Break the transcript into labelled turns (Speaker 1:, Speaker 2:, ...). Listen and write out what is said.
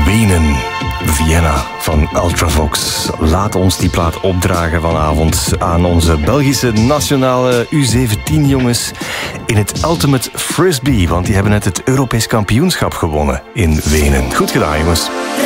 Speaker 1: Wenen, Vienna van Ultravox. Laat ons die plaat opdragen vanavond aan onze Belgische nationale U17-jongens in het Ultimate Frisbee, want die hebben net het Europees kampioenschap gewonnen in Wenen. Goed gedaan, jongens.